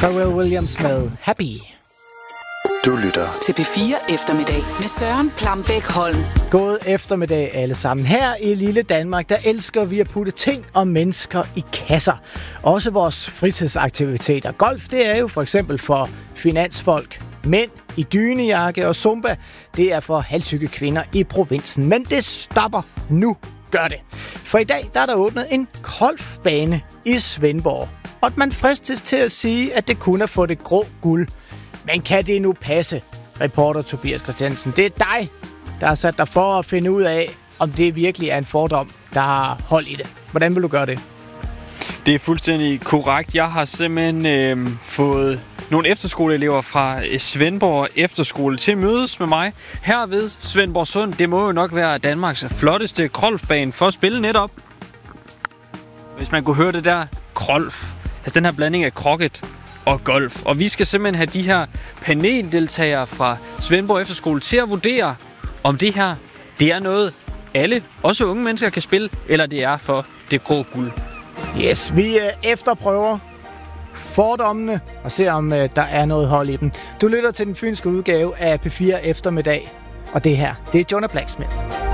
Pharrell Williams med Happy. Du lytter til P4 Eftermiddag med Søren Plambæk Holm. God eftermiddag alle sammen. Her i lille Danmark, der elsker vi at putte ting og mennesker i kasser. Også vores fritidsaktiviteter. Golf, det er jo for eksempel for finansfolk. Mænd i dynejakke og zumba, det er for halvtykke kvinder i provinsen. Men det stopper nu. Gør det. For i dag, der er der åbnet en golfbane i Svendborg. Og man fristes til at sige, at det kun er for det grå guld. Men kan det nu passe, reporter Tobias Christiansen? Det er dig, der har sat dig for at finde ud af, om det virkelig er en fordom, der har hold i det. Hvordan vil du gøre det? Det er fuldstændig korrekt. Jeg har simpelthen fået nogle efterskoleelever fra Svendborg Efterskole til mødes med mig her ved Svendborg Sund. Det må jo nok være Danmarks flotteste golfbane for at spille netop. Hvis man kunne høre det der, golf. Altså den her blanding af cricket og golf. Og vi skal simpelthen have de her paneldeltagere fra Svendborg Efterskole til at vurdere, om det her, det er noget alle, også unge mennesker, kan spille, eller det er for det grå guld. Yes, vi efterprøver fordommene og ser, om der er noget hold i dem. Du lytter til den fynske udgave af P4 Eftermiddag, og det her, det er Jonah Blacksmith.